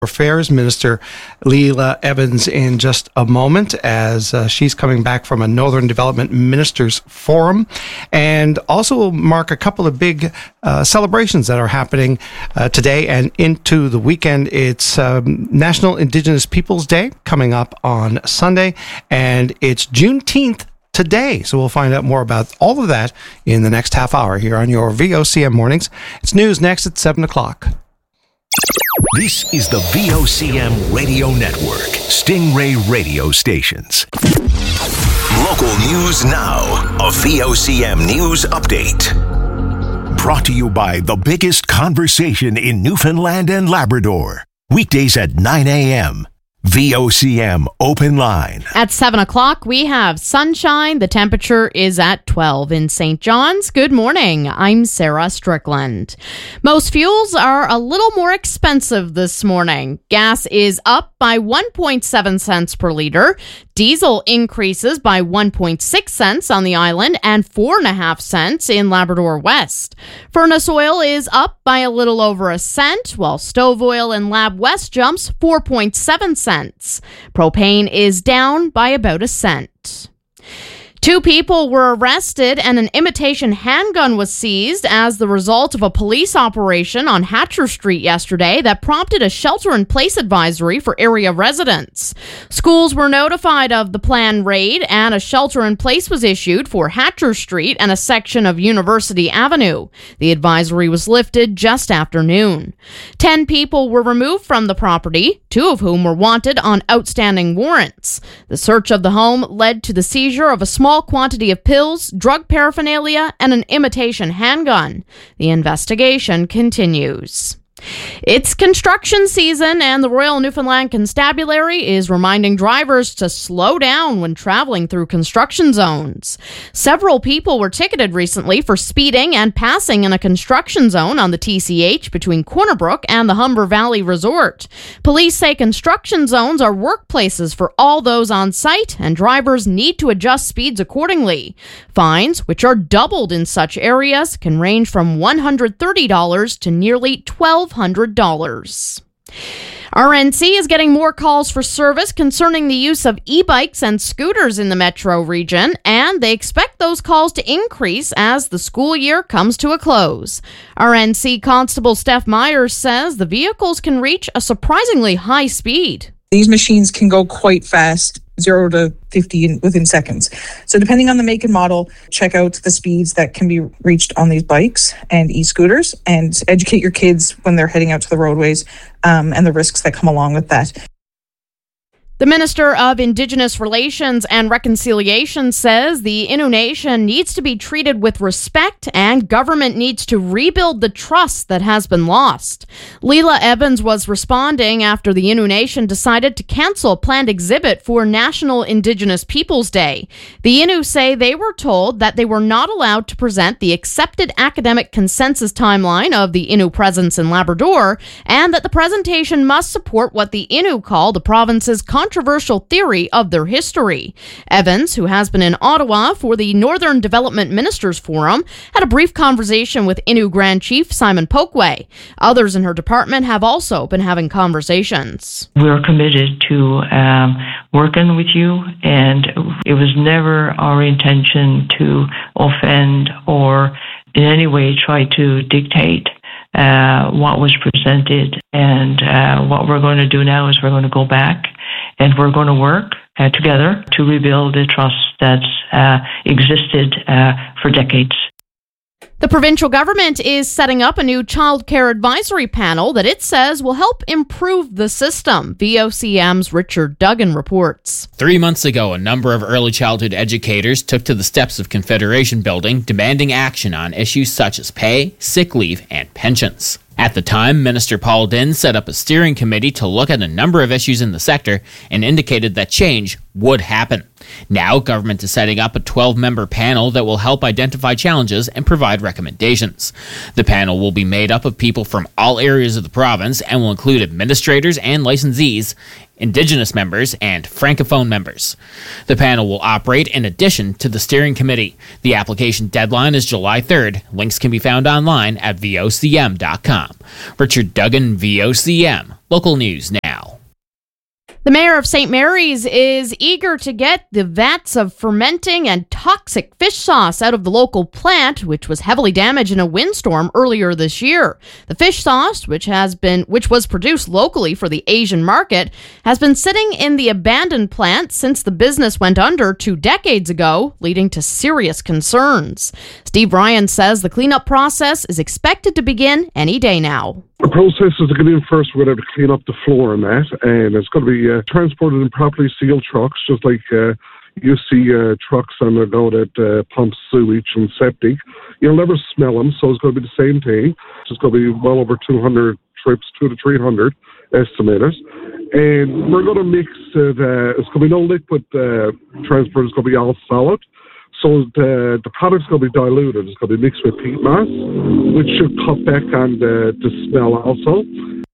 Affairs Minister Leila Evans in just a moment as she's coming back from a Northern Development Ministers Forum, and also will mark a couple of big celebrations that are happening today and into the weekend. It's National Indigenous Peoples Day coming up on Sunday, and it's Juneteenth today. So we'll find out more about all of that in the next half hour here on your VOCM Mornings. It's news next at 7 o'clock. This is the VOCM Radio Network, Stingray Radio Stations. Local news now, a VOCM News Update. Brought to you by the biggest conversation in Newfoundland and Labrador. Weekdays at 9 a.m. VOCM Open Line. At 7 o'clock, we have sunshine. The temperature is at 12 in St. John's. Good morning. I'm Sarah Strickland. Most fuels are a little more expensive this morning. Gas is up by 1.7 cents per liter. Diesel increases by 1.6 cents on the island and 4.5 cents in Labrador West. Furnace oil is up by a little over a cent, while stove oil in Lab West jumps 4.7 cents. Propane is down by about a cent. 2 people were arrested and an imitation handgun was seized as the result of a police operation on Hatcher Street yesterday that prompted a shelter-in-place advisory for area residents. Schools were notified of the planned raid and a shelter-in-place was issued for Hatcher Street and a section of University Avenue. The advisory was lifted just after noon. 10 people were removed from the property, 2 of whom were wanted on outstanding warrants. The search of the home led to the seizure of a small quantity of pills, drug paraphernalia, and an imitation handgun. The investigation continues. It's construction season, and the Royal Newfoundland Constabulary is reminding drivers to slow down when traveling through construction zones. Several people were ticketed recently for speeding and passing in a construction zone on the TCH between Corner Brook and the Humber Valley Resort. Police say construction zones are workplaces for all those on site, and drivers need to adjust speeds accordingly. Fines, which are doubled in such areas, can range from $130 to nearly $1,200. RNC is getting more calls for service concerning the use of e-bikes and scooters in the metro region, and they expect those calls to increase as the school year comes to a close. RNC Constable Steph Myers says the vehicles can reach a surprisingly high speed. These machines can go quite fast, 0 to 50 within seconds. So depending on the make and model, check out the speeds that can be reached on these bikes and e-scooters and educate your kids when they're heading out to the roadways and the risks that come along with that. The Minister of Indigenous Relations and Reconciliation says the Innu Nation needs to be treated with respect and government needs to rebuild the trust that has been lost. Leila Evans was responding after the Innu Nation decided to cancel a planned exhibit for National Indigenous Peoples Day. The Innu say they were told that they were not allowed to present the accepted academic consensus timeline of the Innu presence in Labrador and that the presentation must support what the Innu call the province's controversial theory of their history. Evans, who has been in Ottawa for the Northern Development Ministers Forum, had a brief conversation with Innu Grand Chief Simon Pokwe. Others in her department have also been having conversations. We're committed to working with you, and it was never our intention to offend or in any way try to dictate what was presented. And what we're going to do now is we're going to go back and we're going to work together to rebuild the trust that's existed for decades. The provincial government is setting up a new child care advisory panel that it says will help improve the system. VOCM's Richard Duggan reports. 3 months ago, a number of early childhood educators took to the steps of Confederation Building, demanding action on issues such as pay, sick leave, and pensions. At the time, Minister Paul Dinn set up a steering committee to look at a number of issues in the sector and indicated that change would happen. Now, government is setting up a 12-member panel that will help identify challenges and provide recommendations. The panel will be made up of people from all areas of the province and will include administrators and licensees. Indigenous members, and Francophone members. The panel will operate in addition to the steering committee. The application deadline is July 3rd. Links can be found online at vocm.com. Richard Duggan, VOCM. Local News Now. The mayor of St. Mary's is eager to get the vats of fermenting and toxic fish sauce out of the local plant, which was heavily damaged in a windstorm earlier this year. The fish sauce, which was produced locally for the Asian market, has been sitting in the abandoned plant since the business went under 2 decades ago, leading to serious concerns. Steve Ryan says the cleanup process is expected to begin any day now. The process is to get in first. We're going to clean up the floor and that, and it's going to be transported in properly sealed trucks, just like you see trucks on the go that pump sewage and septic. You'll never smell them, so it's going to be the same thing. It's going to be well over 200 trips, 200 to 300 estimators. And we're going to mix it. It's going to be no liquid transport. It's going to be all solid. So the product's going to be diluted. It's going to be mixed with peat moss, which should cut back on the smell also.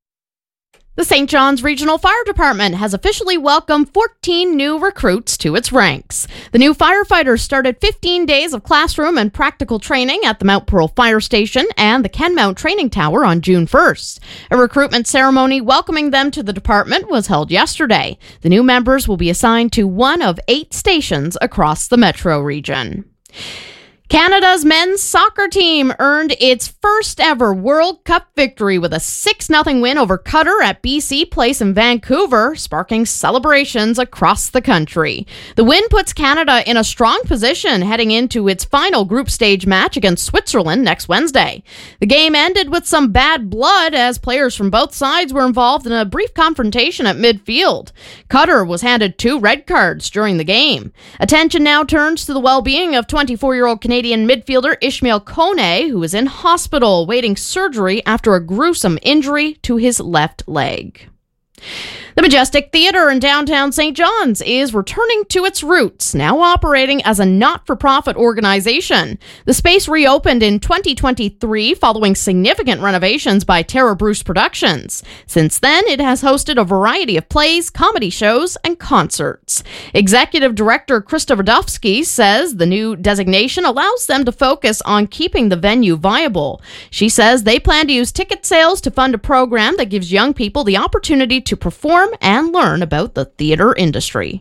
The St. John's Regional Fire Department has officially welcomed 14 new recruits to its ranks. The new firefighters started 15 days of classroom and practical training at the Mount Pearl Fire Station and the Kenmount Training Tower on June 1st. A recruitment ceremony welcoming them to the department was held yesterday. The new members will be assigned to one of 8 stations across the metro region. Canada's men's soccer team earned its first ever World Cup victory with a 6-0 win over Qatar at BC Place in Vancouver, sparking celebrations across the country. The win puts Canada in a strong position heading into its final group stage match against Switzerland next Wednesday. The game ended with some bad blood as players from both sides were involved in a brief confrontation at midfield. Qatar was handed 2 red cards during the game. Attention now turns to the well-being of 24-year-old Canadian midfielder Ishmael Kone, who is in hospital waiting surgery after a gruesome injury to his left leg. The Majestic Theatre in downtown St. John's is returning to its roots, now operating as a not-for-profit organization. The space reopened in 2023 following significant renovations by Tara Bruce Productions. Since then, it has hosted a variety of plays, comedy shows, and concerts. Executive Director Krista Radofsky says the new designation allows them to focus on keeping the venue viable. She says they plan to use ticket sales to fund a program that gives young people the opportunity to perform and learn about the theater industry.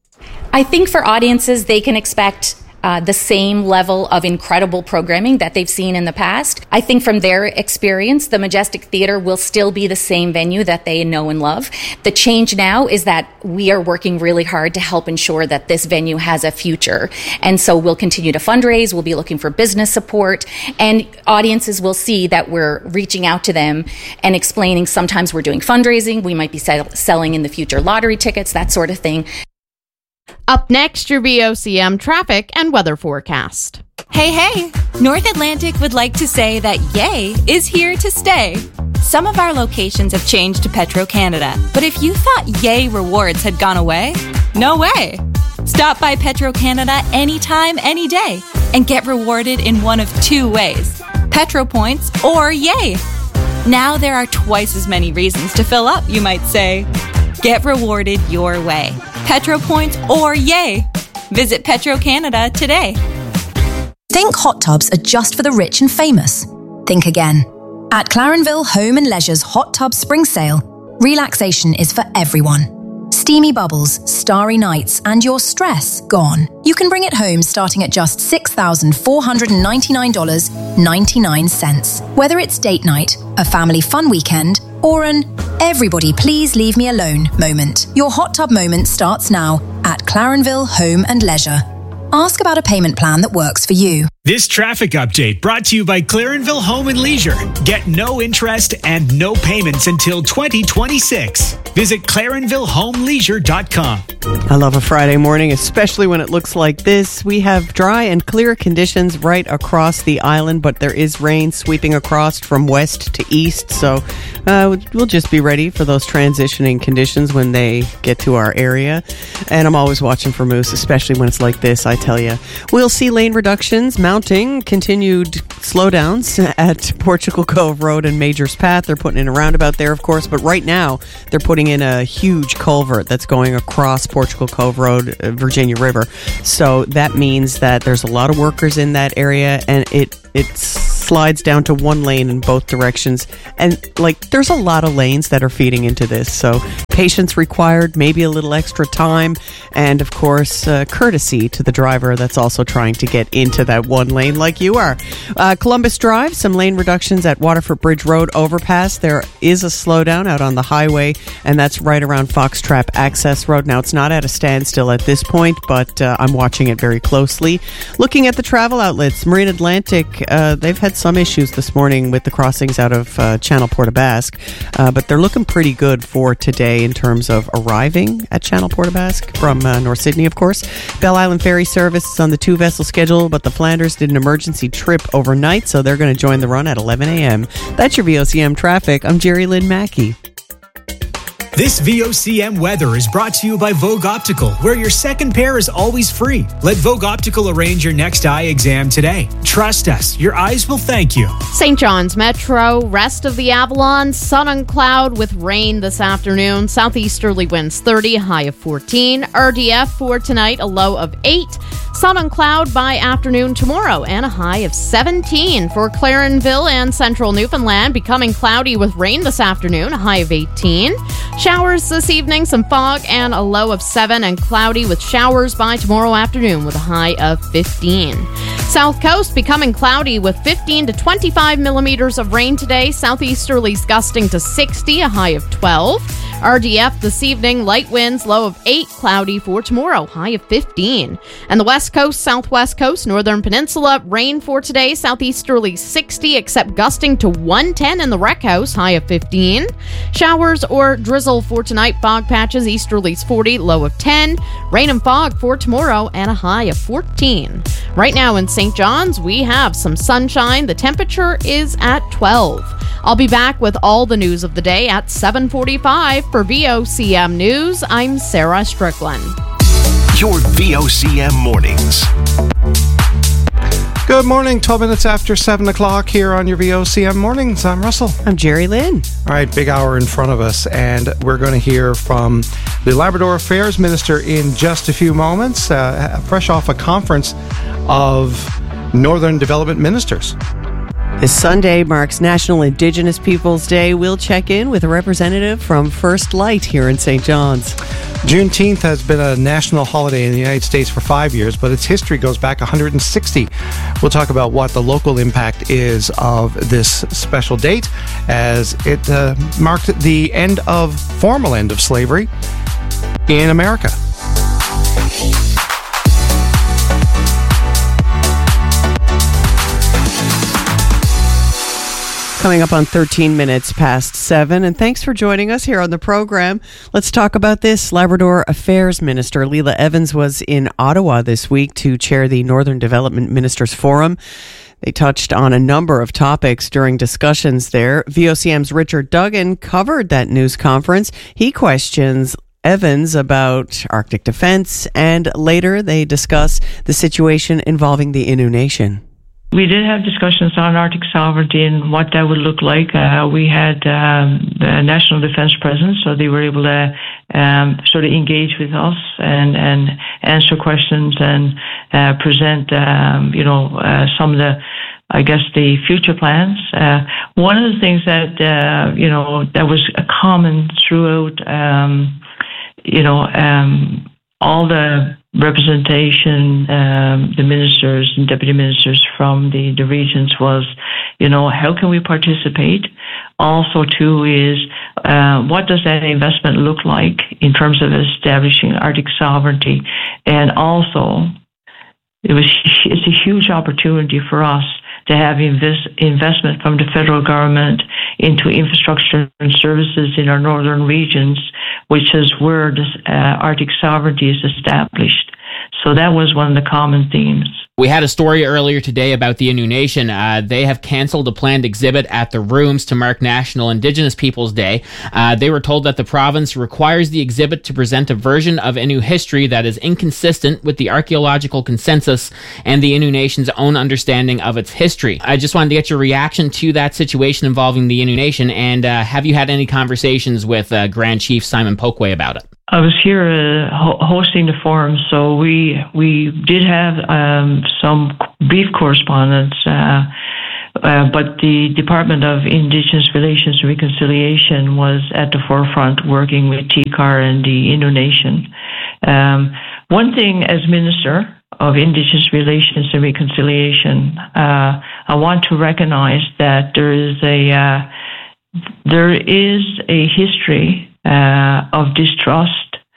I think for audiences, they can expect the same level of incredible programming that they've seen in the past. I think from their experience, the Majestic Theatre will still be the same venue that they know and love. The change now is that we are working really hard to help ensure that this venue has a future. And so we'll continue to fundraise, we'll be looking for business support, and audiences will see that we're reaching out to them and explaining sometimes we're doing fundraising, we might be selling in the future lottery tickets, that sort of thing. Up next, your VOCM traffic and weather forecast. Hey! North Atlantic would like to say that Yay is here to stay. Some of our locations have changed to Petro-Canada, but if you thought Yay rewards had gone away, no way. Stop by Petro-Canada anytime, any day, and get rewarded in one of 2 ways, Petro Points or Yay. Now there are twice as many reasons to fill up, you might say. Get rewarded your way. Petro Points or Yay. Visit Petro-Canada today. Think hot tubs are just for the rich and famous? Think again. At Clarenville Home and Leisure's Hot Tub Spring Sale, relaxation is for everyone. Steamy bubbles, starry nights, and your stress gone. You can bring it home starting at just $6,499.99. Whether it's date night, a family fun weekend, or an everybody please leave me alone moment. Your hot tub moment starts now at Clarenville Home and Leisure. Ask about a payment plan that works for you. This traffic update brought to you by Clarenville Home and Leisure. Get no interest and no payments until 2026. Visit ClarenvilleHomeLeisure.com. I love a Friday morning, especially when it looks like this. We have dry and clear conditions right across the island, but there is rain sweeping across from west to east, so we'll just be ready for those transitioning conditions when they get to our area. And I'm always watching for moose, especially when it's like this, I tell you. We'll see lane reductions. Mount mounting. Continued slowdowns at Portugal Cove Road and Majors Path. They're putting in a roundabout there, of course, but right now they're putting in a huge culvert that's going across Portugal Cove Road, Virginia River. So that means that there's a lot of workers in that area, and it slides down to one lane in both directions. And there's a lot of lanes that are feeding into this. So patience required, maybe a little extra time, and of course, courtesy to the driver that's also trying to get into that one lane like you are. Columbus Drive, some lane reductions at Waterford Bridge Road overpass. There is a slowdown out on the highway, and that's right around Foxtrap Access Road. Now, it's not at a standstill at this point, but I'm watching it very closely. Looking at the travel outlets, Marine Atlantic, they've had some issues this morning with the crossings out of Channel Port aux Basques, but they're looking pretty good for today in terms of arriving at Channel Port aux Basques from North Sydney, of course. Bell Island Ferry service is on the 2-vessel schedule, but the Flanders did an emergency trip overnight, so they're going to join the run at 11 a.m. That's your VOCM traffic. I'm Jerry Lynn Mackey. This VOCM weather is brought to you by Vogue Optical, where your second pair is always free. Let Vogue Optical arrange your next eye exam today. Trust us, your eyes will thank you. St. John's Metro, rest of the Avalon, sun and cloud with rain this afternoon. Southeasterly winds 30, high of 14. RDF for tonight, a low of 8. Sun and cloud by afternoon tomorrow, and a high of 17. For Clarenville and central Newfoundland, becoming cloudy with rain this afternoon, a high of 18. Showers this evening, some fog, and a low of 7, and cloudy with showers by tomorrow afternoon with a high of 15. South Coast becoming cloudy with 15 to 25 millimeters of rain today. Southeasterlies gusting to 60, a high of 12. RDF this evening, light winds, low of 8, cloudy for tomorrow, high of 15. And the West Coast, Southwest Coast, Northern Peninsula, rain for today, southeasterly 60, except gusting to 110 in the Rec House, high of 15. Showers or drizzle for tonight, fog patches, easterlies 40, low of 10. Rain and fog for tomorrow, and a high of 14. Right now in St. John's, we have some sunshine. The temperature is at 12. I'll be back with all the news of the day at 7:45 for VOCM News. I'm Sarah Strickland. Your VOCM mornings. Good morning, 12 minutes after 7 o'clock here on your VOCM mornings. I'm Russell. I'm Jerry Lynn. All right, big hour in front of us, and we're going to hear from the Labrador Affairs Minister in just a few moments, fresh off a conference of Northern Development Ministers. This Sunday marks National Indigenous Peoples Day. We'll check in with a representative from First Light here in St. John's. Juneteenth has been a national holiday in the United States for 5 years, but its history goes back 160. We'll talk about what the local impact is of this special date, as it marked the formal end of slavery in America. Coming up on 13 minutes past 7, and thanks for joining us here on the program. Let's talk about this. Labrador Affairs Minister Leela Evans was in Ottawa this week to chair the Northern Development Ministers Forum. They touched on a number of topics during discussions there. VOCM's Richard Duggan covered that news conference. He questions Evans about Arctic defense, and later they discuss the situation involving the Innu Nation. We did have discussions on Arctic sovereignty and what that would look like. We had the National Defense presence, so they were able to sort of engage with us and answer questions and present, some of the, I guess, the future plans. One of the things that, that was common throughout, all the representation, the ministers and deputy ministers from the regions was, how can we participate? Also, too, is what does that investment look like in terms of establishing Arctic sovereignty? And also, it's a huge opportunity for us to have investment from the federal government into infrastructure and services in our northern regions, which is where this Arctic sovereignty is established. So that was one of the common themes. We had a story earlier today about the Innu Nation. They have canceled a planned exhibit at the Rooms to mark National Indigenous Peoples Day. They were told that the province requires the exhibit to present a version of Innu history that is inconsistent with the archaeological consensus and the Innu Nation's own understanding of its history. I just wanted to get your reaction to that situation involving the Innu Nation, and have you had any conversations with Grand Chief Simon Pokwe about it? I was here hosting the forum, so we did have some brief correspondence, but the Department of Indigenous Relations and Reconciliation was at the forefront working with TCAR and the Innu Nation. One thing as Minister of Indigenous Relations and Reconciliation, I want to recognize that there is a history of distrust,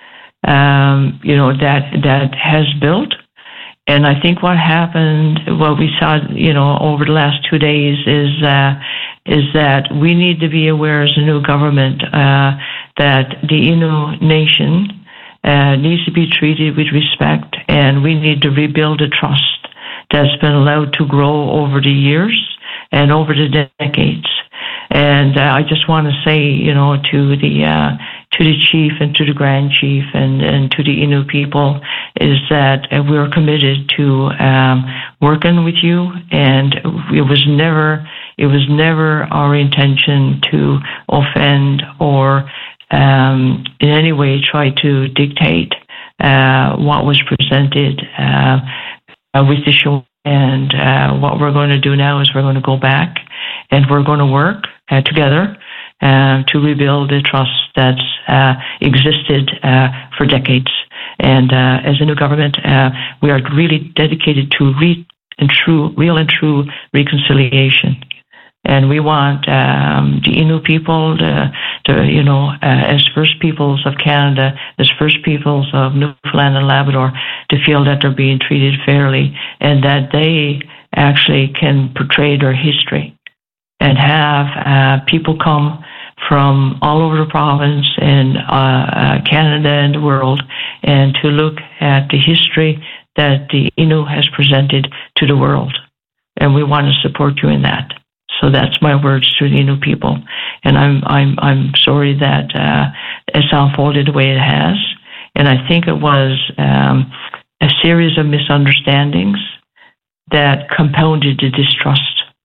that has built. And I think what happened, what we saw, over the last 2 days is that we need to be aware as a new government that the Innu Nation needs to be treated with respect, and we need to rebuild the trust that's been allowed to grow over the years and over the decades. And I just want to say, to the chief and to the Grand Chief and to the Innu people is that we're committed to working with you, and it was never our intention to offend or in any way try to dictate what was presented with the show. And what we're going to do now is we're going to go back and we're going to work together to rebuild the trust that's existed for decades. And as a new government, we are really dedicated to real and true reconciliation. And we want the Innu people, as First Peoples of Canada, as First Peoples of Newfoundland and Labrador, to feel that they're being treated fairly and that they actually can portray their history and have people come from all over the province and Canada and the world, and to look at the history that the Innu has presented to the world. And we want to support you in that. So that's my words to the Innu people. And I'm sorry that it's unfolded the way it has. And I think it was a series of misunderstandings that compounded the distrust.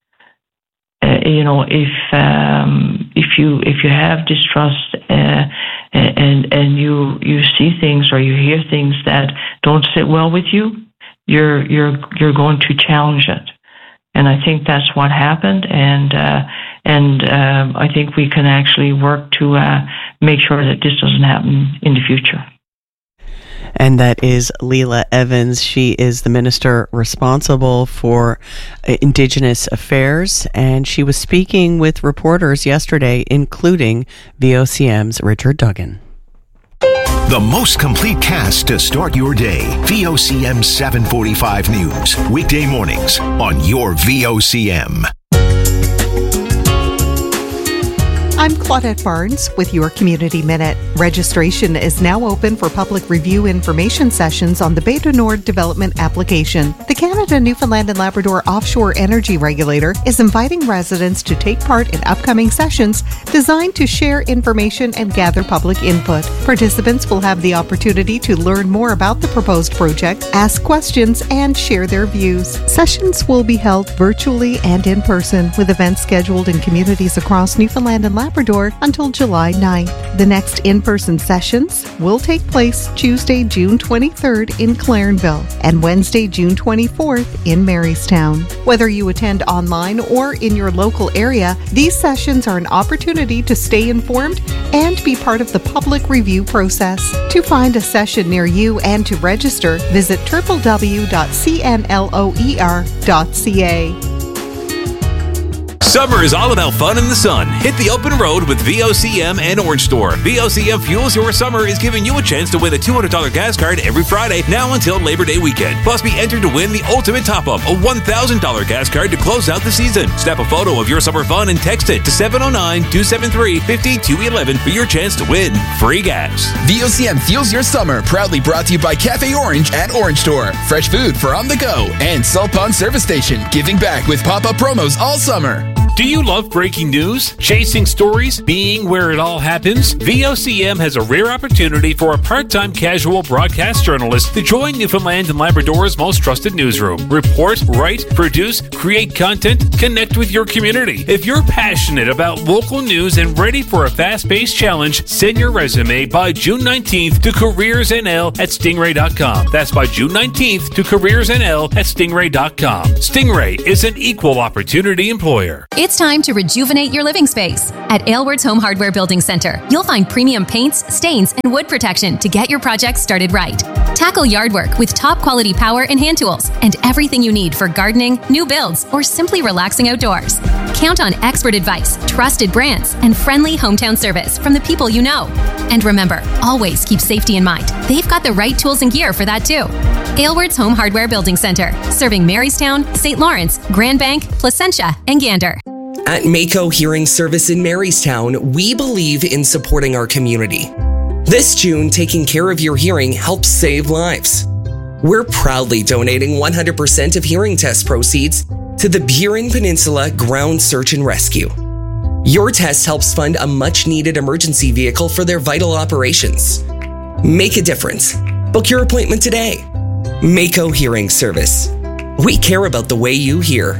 If you have distrust and you see things or you hear things that don't sit well with you, you're going to challenge it. And I think that's what happened, and I think we can actually work to make sure that this doesn't happen in the future. And that is Leela Evans. She is the minister responsible for Indigenous Affairs, and she was speaking with reporters yesterday, including VOCM's Richard Duggan. The most complete cast to start your day. VOCM 745 News. Weekday mornings on your VOCM. I'm Claudette Barnes with your Community Minute. Registration is now open for public review information sessions on the Bay du Nord development application. The Canada, Newfoundland and Labrador Offshore Energy Regulator is inviting residents to take part in upcoming sessions designed to share information and gather public input. Participants will have the opportunity to learn more about the proposed project, ask questions, and share their views. Sessions will be held virtually and in person, with events scheduled in communities across Newfoundland and Labrador until July 9th. The next in-person sessions will take place Tuesday, June 23rd in Clarenville and Wednesday, June 24th in Marystown. Whether you attend online or in your local area, these sessions are an opportunity to stay informed and be part of the public review process. To find a session near you and to register, visit www.cnloer.ca. Summer is all about fun in the sun. Hit the open road with VOCM and Orange Store. VOCM Fuels Your Summer is giving you a chance to win a $200 gas card every Friday now until Labor Day weekend. Plus, be entered to win the ultimate top-up, a $1,000 gas card to close out the season. Snap a photo of your summer fun and text it to 709-273-5211 for your chance to win free gas. VOCM Fuels Your Summer, proudly brought to you by Cafe Orange at Orange Store. Fresh food for on the go. And Salt Pond Service Station, giving back with pop-up promos all summer. Do you love breaking news? Chasing stories? Being where it all happens? VOCM has a rare opportunity for a part-time casual broadcast journalist to join Newfoundland and Labrador's most trusted newsroom. Report, write, produce, create content, connect with your community. If you're passionate about local news and ready for a fast-paced challenge, send your resume by June 19th to careersnl@stingray.com. That's by June 19th to careersnl@stingray.com. Stingray is an equal opportunity employer. It's time to rejuvenate your living space. At Aylward's Home Hardware Building Center, you'll find premium paints, stains, and wood protection to get your project started right. Tackle yard work with top quality power and hand tools and everything you need for gardening, new builds, or simply relaxing outdoors. Count on expert advice, trusted brands, and friendly hometown service from the people you know. And remember, always keep safety in mind. They've got the right tools and gear for that too. Aylward's Home Hardware Building Center, serving Marystown, St. Lawrence, Grand Bank, Placentia, and Gander. At Mako Hearing Service in Marystown, we believe in supporting our community. This June, taking care of your hearing helps save lives. We're proudly donating 100% of hearing test proceeds to the Burin Peninsula Ground Search and Rescue. Your test helps fund a much-needed emergency vehicle for their vital operations. Make a difference. Book your appointment today. Mako Hearing Service. We care about the way you hear.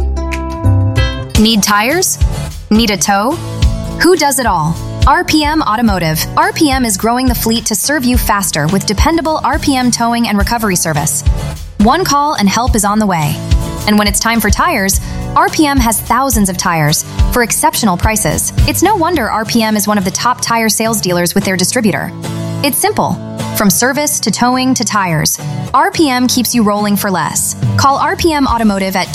Need tires? Need a tow? Who does it all? RPM Automotive. RPM is growing the fleet to serve you faster with dependable RPM towing and recovery service. One call and help is on the way. And when it's time for tires, RPM has thousands of tires for exceptional prices. It's no wonder RPM is one of the top tire sales dealers with their distributor. It's simple. From service to towing to tires, RPM keeps you rolling for less. Call RPM Automotive at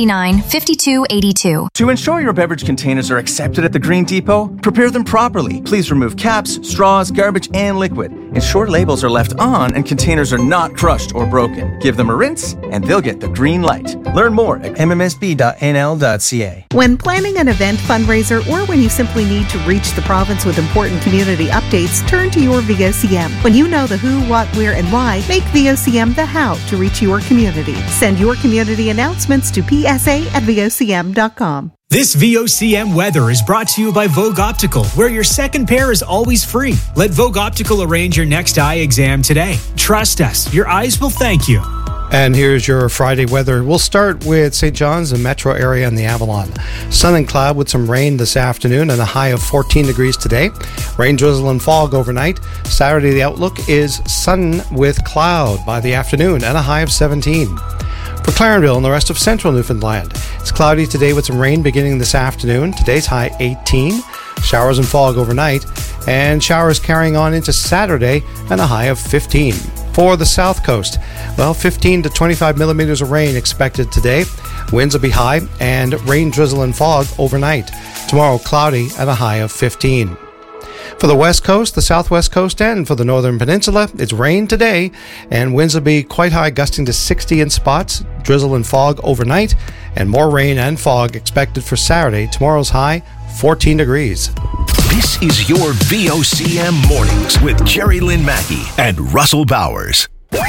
279-5282. To ensure your beverage containers are accepted at the Green Depot, prepare them properly. Please remove caps, straws, garbage, and liquid. Ensure labels are left on and containers are not crushed or broken. Give them a rinse and they'll get the green light. Learn more at mmsb.nl.ca. When planning an event, fundraiser, or when you simply need to reach the province with important community updates, turn to your VOCM. When you know the who, what, where, and why, make VOCM the how to reach your community. Send your community announcements to psa@vocm.com. This VOCM weather is brought to you by Vogue Optical, where your second pair is always free. Let Vogue Optical arrange your next eye exam today. Trust us, your eyes will thank you. And here's your Friday weather. We'll start with St. John's, the metro area, and the Avalon. Sun and cloud with some rain this afternoon and a high of 14 degrees today. Rain, drizzle, and fog overnight. Saturday, the outlook is sun with cloud by the afternoon and a high of 17. For Clarenville and the rest of central Newfoundland, it's cloudy today with some rain beginning this afternoon. Today's high 18. Showers and fog overnight, and showers carrying on into Saturday and a high of 15. For the south coast, 15 to 25 millimeters of rain expected today. Winds will be high and rain, drizzle, and fog overnight. Tomorrow, cloudy and a high of 15. For the west coast, the southwest coast, and for the northern peninsula, it's rain today, and winds will be quite high, gusting to 60 in spots, drizzle and fog overnight, and more rain and fog expected for Saturday. Tomorrow's high, 14 degrees. This is your VOCM Mornings with Jerry Lynn Mackey and Russell Bowers.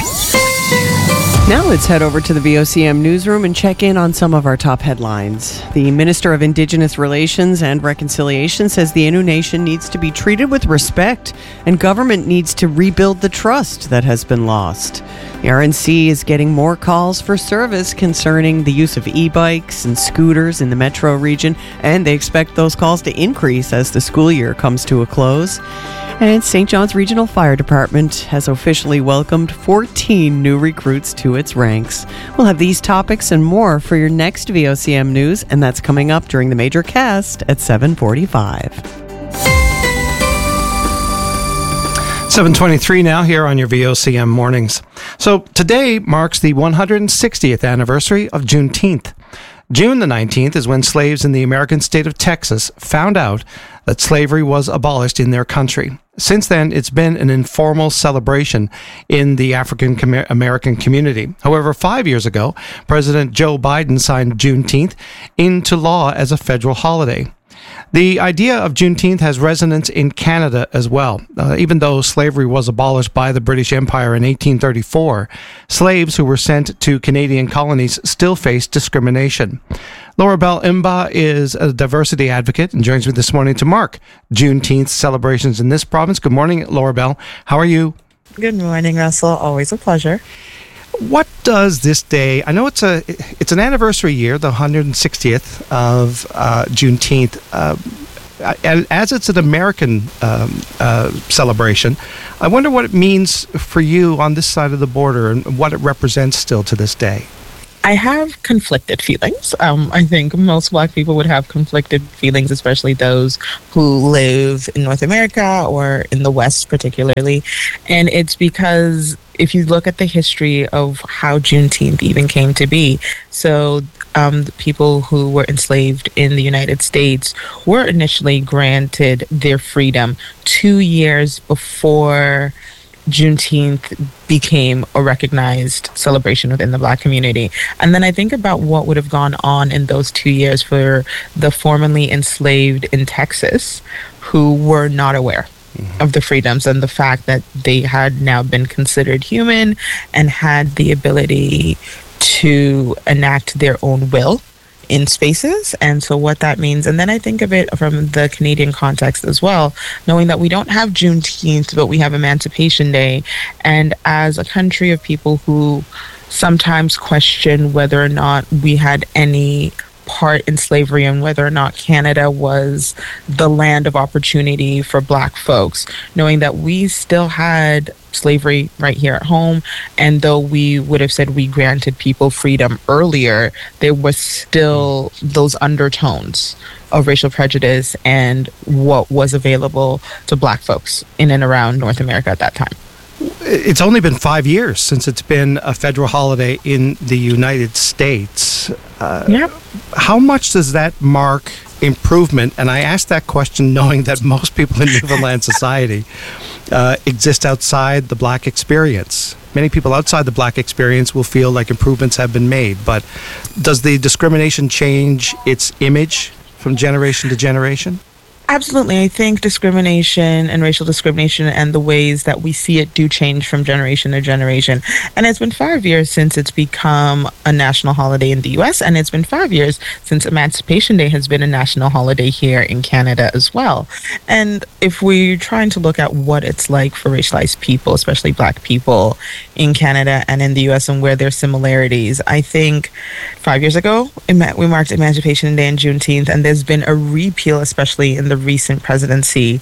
Now let's head over to the VOCM newsroom and check in on some of our top headlines. The Minister of Indigenous Relations and Reconciliation says the Innu Nation needs to be treated with respect and government needs to rebuild the trust that has been lost. The RNC is getting more calls for service concerning the use of e-bikes and scooters in the metro region, and they expect those calls to increase as the school year comes to a close. And St. John's Regional Fire Department has officially welcomed 14 new recruits to its ranks. We'll have these topics and more for your next VOCM news, and that's coming up during the major cast at 7:45. 7:23 now here on your VOCM mornings. So today marks the 160th anniversary of Juneteenth. June the 19th is when slaves in the American state of Texas found out that slavery was abolished in their country. Since then, it's been an informal celebration in the African American community. However, 5 years ago, President Joe Biden signed Juneteenth into law as a federal holiday. The idea of Juneteenth has resonance in Canada as well. Even though slavery was abolished by the British Empire in 1834, slaves who were sent to Canadian colonies still faced discrimination. Laura Bell Imba is a diversity advocate and joins me this morning to mark Juneteenth celebrations in this province. Good morning, Laura Bell. How are you? Good morning, Russell. Always a pleasure. What does this day, I know it's an anniversary year, the 160th of Juneteenth, and as it's an American celebration, I wonder what it means for you on this side of the border and what it represents still to this day. I have conflicted feelings. I think most Black people would have conflicted feelings, especially those who live in North America or in the West particularly. And it's because if you look at the history of how Juneteenth even came to be, so the people who were enslaved in the United States were initially granted their freedom 2 years before Juneteenth became a recognized celebration within the Black community. And then I think about what would have gone on in those 2 years for the formerly enslaved in Texas who were not aware of the freedoms and the fact that they had now been considered human and had the ability to enact their own will in spaces. And so what that means, and then I think of it from the Canadian context as well, knowing that we don't have Juneteenth, but we have Emancipation Day. And as a country of people who sometimes question whether or not we had any part in slavery and whether or not Canada was the land of opportunity for Black folks, knowing that we still had slavery right here at home, and though we would have said we granted people freedom earlier, there was still those undertones of racial prejudice and what was available to Black folks in and around North America at that time. It's only been 5 years since it's been a federal holiday in the United States. How much does that mark improvement? And I ask that question knowing that most people in Newfoundland society exist outside the Black experience. Many people outside the Black experience will feel like improvements have been made, but does the discrimination change its image from generation to generation? Absolutely. I think discrimination and racial discrimination and the ways that we see it do change from generation to generation. And it's been 5 years since it's become a national holiday in the U.S., and it's been 5 years since Emancipation Day has been a national holiday here in Canada as well. And if we're trying to look at what it's like for racialized people, especially Black people in Canada and in the U.S. and where there's similarities, I think 5 years ago, we marked Emancipation Day and Juneteenth, and there's been a repeal, especially in the recent presidency,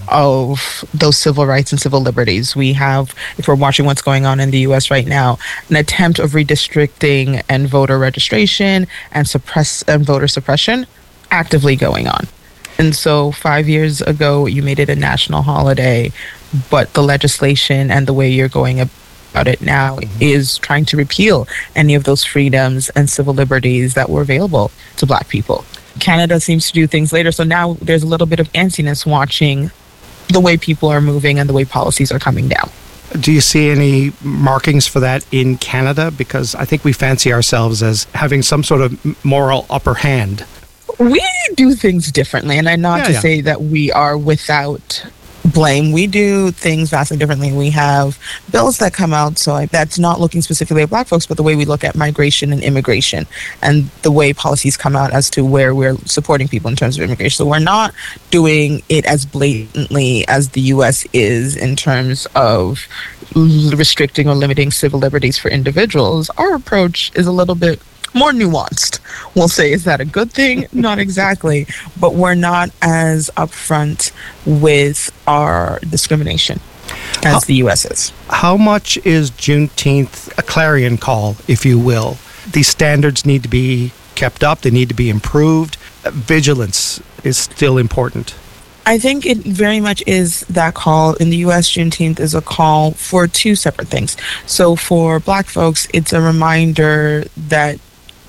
of those civil rights and civil liberties. We have, if we're watching what's going on in the U.S. right now, an attempt of redistricting and voter registration and voter suppression actively going on. And so 5 years ago, you made it a national holiday, but the legislation and the way you're going about it now is trying to repeal any of those freedoms and civil liberties that were available to Black people. Canada seems to do things later, so now there's a little bit of antsiness watching the way people are moving and the way policies are coming down. Do you see any markings for that in Canada? Because I think we fancy ourselves as having some sort of moral upper hand. We do things differently, and I'm not to say that we are without blame. We do things vastly differently. We have bills that come out, so that's not looking specifically at Black folks, but the way we look at migration and immigration and the way policies come out as to where we're supporting people in terms of immigration. So we're not doing it as blatantly as the U.S. is in terms of restricting or limiting civil liberties for individuals. Our approach is a little bit more nuanced. We'll say, is that a good thing? Not exactly, but we're not as upfront with our discrimination as the U.S. is. How much is Juneteenth a clarion call, if you will? These standards need to be kept up, they need to be improved. Vigilance is still important. I think it very much is that call. In the U.S., Juneteenth is a call for two separate things. So for Black folks, it's a reminder that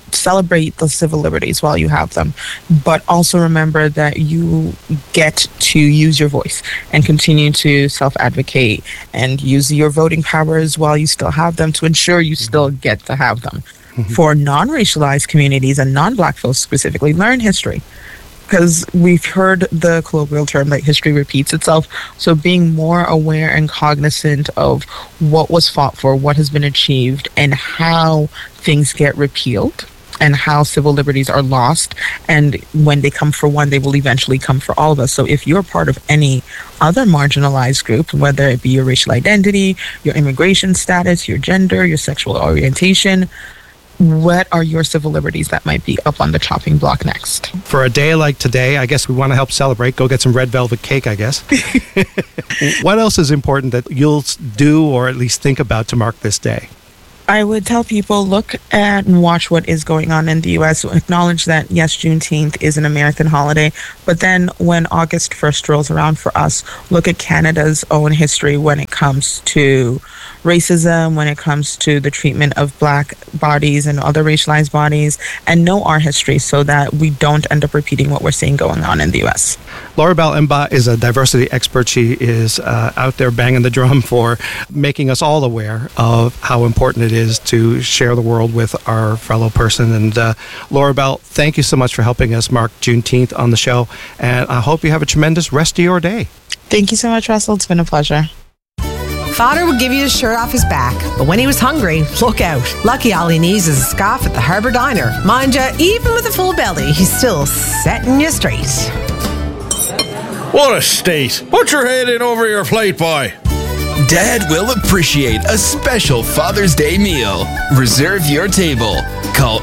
celebrate the civil liberties while you have them, but also remember that you get to use your voice and continue to self-advocate and use your voting powers while you still have them to ensure you still get to have them. For non-racialized communities and non-Black folks specifically, learn history. Because we've heard the colloquial term that history repeats itself. So being more aware and cognizant of what was fought for, what has been achieved, and how things get repealed, and how civil liberties are lost. And when they come for one, they will eventually come for all of us. So if you're part of any other marginalized group, whether it be your racial identity, your immigration status, your gender, your sexual orientation, what are your civil liberties that might be up on the chopping block next? For a day like today, I guess we want to help celebrate. Go get some red velvet cake, I guess. What else is important that you'll do or at least think about to mark this day? I would tell people, look at and watch what is going on in the U.S. Acknowledge that, yes, Juneteenth is an American holiday, but then when August 1st rolls around for us, look at Canada's own history when it comes to racism, when it comes to the treatment of Black bodies and other racialized bodies, and know our history so that we don't end up repeating what we're seeing going on in the U.S. Laura Bell Mba is a diversity expert. She is out there banging the drum for making us all aware of how important it is to share the world with our fellow person. And Laura Bell, thank you so much for helping us mark Juneteenth on the show. And I hope you have a tremendous rest of your day. Thank you so much, Russell. It's been a pleasure. Father would give you his shirt off his back, but when he was hungry, look out. Lucky all he needs is a scarf at the Harbour Diner. Mind you, even with a full belly, he's still setting you straight. What a state. Put your head in over your plate, boy. Dad will appreciate a special Father's Day meal. Reserve your table. Call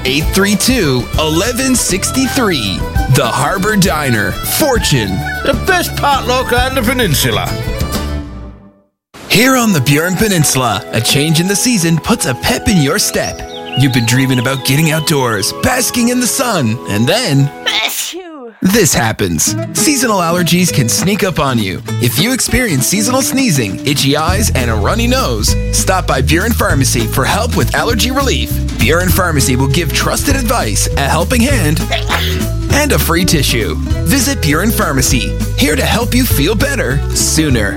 832-1163. The Harbour Diner. Fortune. The best potluck on the peninsula. Here on the Burin Peninsula, a change in the season puts a pep in your step. You've been dreaming about getting outdoors, basking in the sun, and then this happens. Seasonal allergies can sneak up on you. If you experience seasonal sneezing, itchy eyes, and a runny nose, stop by Burin Pharmacy for help with allergy relief. Burin Pharmacy will give trusted advice, a helping hand, and a free tissue. Visit Burin Pharmacy, here to help you feel better sooner.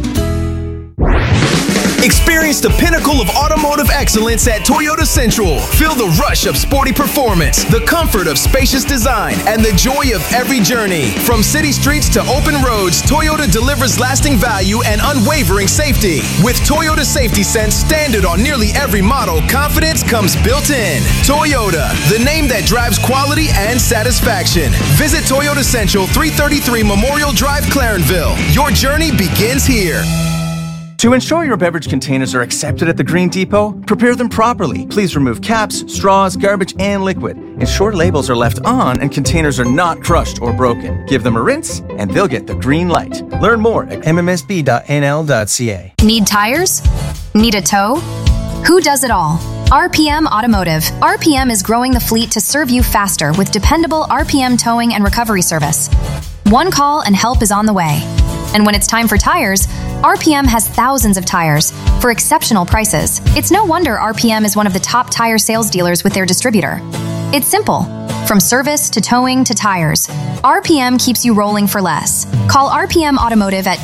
Experience the pinnacle of automotive excellence at Toyota Central. Feel the rush of sporty performance, the comfort of spacious design, and the joy of every journey. From city streets to open roads, Toyota delivers lasting value and unwavering safety. With Toyota Safety Sense standard on nearly every model, confidence comes built in. Toyota, the name that drives quality and satisfaction. Visit Toyota Central, 333 Memorial Drive, Clarenville. Your journey begins here. To ensure your beverage containers are accepted at the Green Depot, prepare them properly. Please remove caps, straws, garbage, and liquid. Ensure labels are left on and containers are not crushed or broken. Give them a rinse and they'll get the green light. Learn more at mmsb.nl.ca. Need tires? Need a tow? Who does it all? RPM Automotive. RPM is growing the fleet to serve you faster with dependable RPM towing and recovery service. One call and help is on the way. And when it's time for tires, RPM has thousands of tires for exceptional prices. It's no wonder RPM is one of the top tire sales dealers with their distributor. It's simple. From service to towing to tires, RPM keeps you rolling for less. Call RPM Automotive at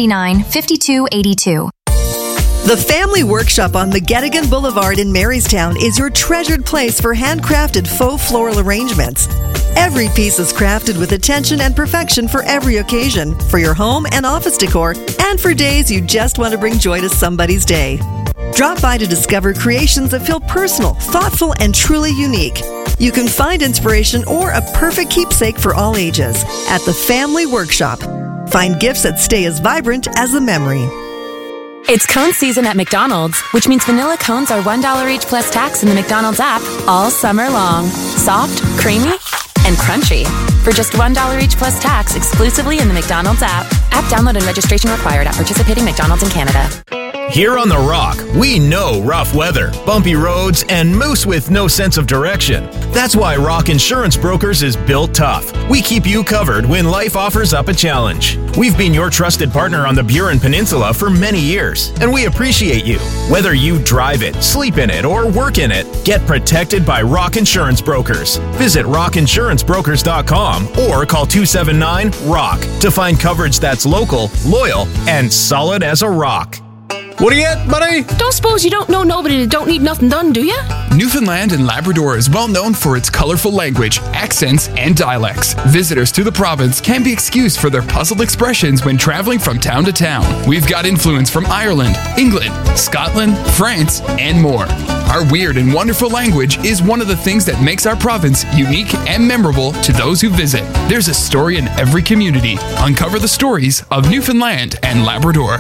279-5282. The Family Workshop on McGettigan Boulevard in Marystown is your treasured place for handcrafted faux floral arrangements. Every piece is crafted with attention and perfection for every occasion, for your home and office decor, and for days you just want to bring joy to somebody's day. Drop by to discover creations that feel personal, thoughtful, and truly unique. You can find inspiration or a perfect keepsake for all ages at the Family Workshop. Find gifts that stay as vibrant as the memory. It's cone season at McDonald's, which means vanilla cones are $1 each plus tax in the McDonald's app all summer long. Soft, creamy, and crunchy. For just $1 each plus tax exclusively in the McDonald's app. App download and registration required at participating McDonald's in Canada. Here on The Rock, we know rough weather, bumpy roads, and moose with no sense of direction. That's why Rock Insurance Brokers is built tough. We keep you covered when life offers up a challenge. We've been your trusted partner on the Burin Peninsula for many years, and we appreciate you. Whether you drive it, sleep in it, or work in it, get protected by Rock Insurance Brokers. Visit rockinsurancebrokers.com or call 279-ROCK to find coverage that's local, loyal, and solid as a rock. What are you at, buddy? Don't suppose you don't know nobody that don't need nothing done, do you? Newfoundland and Labrador is well known for its colorful language, accents, and dialects. Visitors to the province can be excused for their puzzled expressions when traveling from town to town. We've got influence from Ireland, England, Scotland, France, and more. Our weird and wonderful language is one of the things that makes our province unique and memorable to those who visit. There's a story in every community. Uncover the stories of Newfoundland and Labrador.